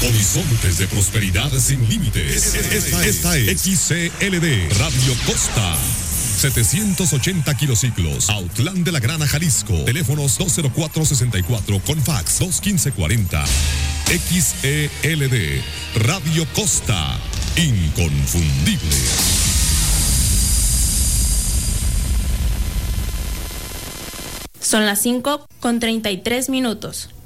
Horizontes de prosperidad sin límites. Esta es XCLD Radio Costa. 780 kilociclos, Autlán de la Grana, Jalisco. Teléfonos 204-64 con fax 215-40. XELD Radio Costa, inconfundible. Son las 5:33.